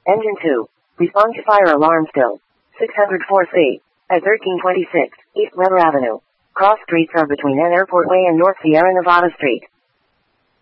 Engine 2. Respond to fire alarm still. 604C. At 1326 East Weber Avenue. Cross streets are between N Airport Way and North Sierra Nevada Street.